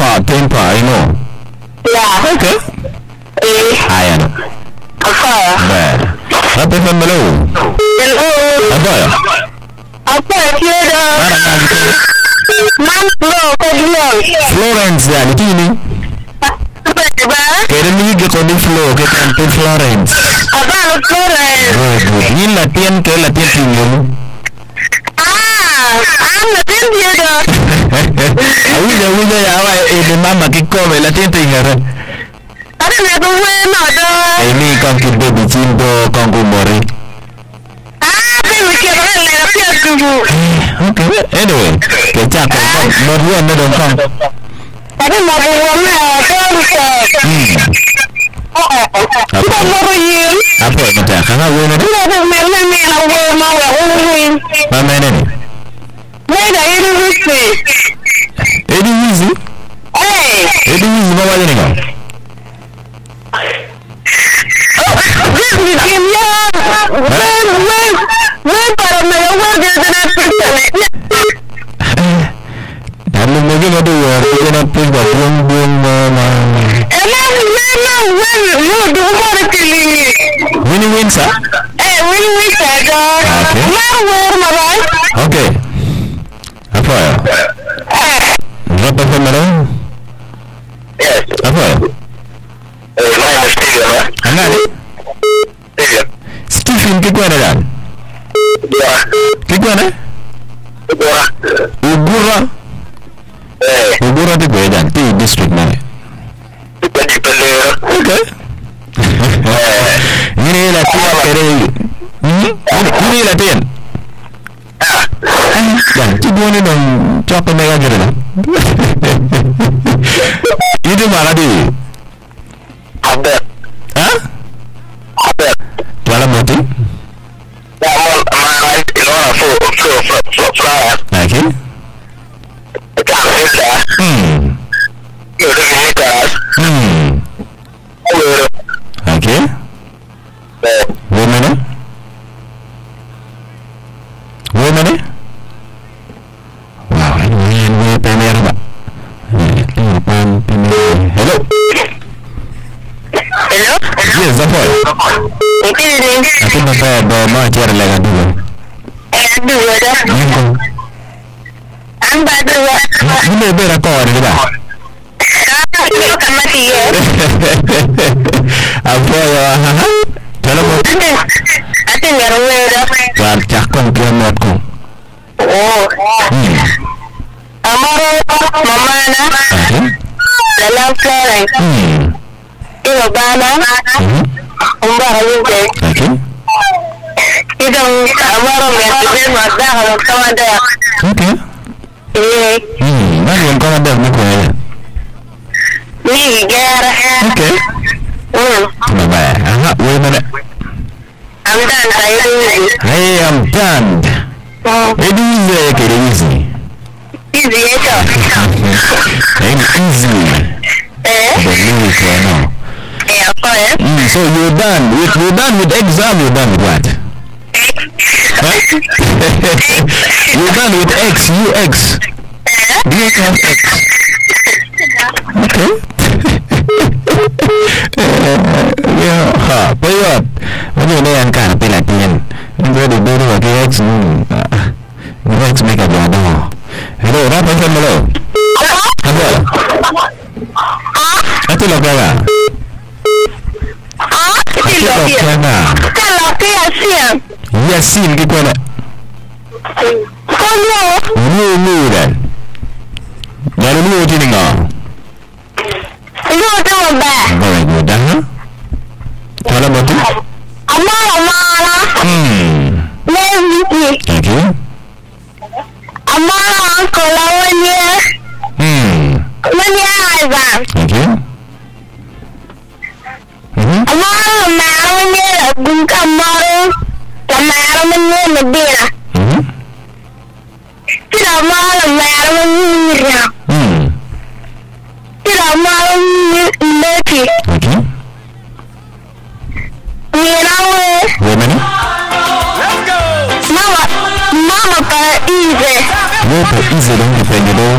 temper, I know. Yeah. Okay. Haya. Afaya. Beh. Apa hello? Hello. Apa? Apa kira? Florence ya, di sini. Kira ni ke kodi Flo, ke kantor Florence. Apa Florence? Ini latihan ke latihan tinggal. Latihan dia dah. Awi ya awak ini mama kiko latihan tinggal. Ada nak buat ada. Ini kau kita bicinto kau kumori. Okay. Anyway, kita akan berbuat dengan kau. Tapi mau buat apa kita? Karena mana? Mana ni? Mana ini mesti? Ini easy. Ini easy bawa je ni kau. Lalu mungkin ada yang kenapa buang mama. Win sah? Win saja. Okay. Apa ya? Berapa kamera? Yes. Apa ya? Mine is Steven, Angkat. Steven. Stephen kikuan ada? Ya. Kikuan eh? Ugura. Ugura. Ugura di Bedan, di district mana? Bukan di Pelur. Okay. Ini latihan kere. Ini latihan. Jangan, cuba ni dong. Cakap mereka kira lah. Itu mana di? Abed. Hah? Abed. Dalam mati? Namun, amaran ilona flower. Okay. Ikan hilda. Yaudah gini kas. Okay. Mana? Mana? Wow, ini pemer apa? Hello. Hello? Yes, Zafar. Itu ni. Aku nak bawa cari lagi dulu. Dua dah. Amba dua. Ini berakor ni dah. Kau kan mati ya? Apa ya? Kalau mau Ada nyaruwe dah. cakap kiamat ku. Oh. Amaro mama na. Dalam Florence. Ilo bana. Umbar juga. Okay. Itu amaro mesti mazda kalau kau ada. Okay. Mana yang kau ada muka ya? Ni gara. Okay. Baik. Aha, mana? I'm done. I am done. It is easy. Easy itu. Easy. Believe it or not. Apa ya? So you're done with exam. You're done with what? Huh? You're done with X. You X. Do you have X? Okay. Payot. Ano na yan ka? Pilatian. Hindi dito kay X. X may kablado. Hello, Rafa, hello. Hello. Ito lang ka. Kalau Yasin. Yasin ke mana? Lu dan. Lalu lu je dengar. Lu tu apa? Very good, dah. Kalau betul. Amara. Lewi. Okay. Amara kolawanya. Mana ada? Okay. Amara maunya bukan amara. Amara mana nebira. Tidak amara maunya. Tidak amara leki. Okay. Mana? Mama per easy. Wo per easy dong depende dong.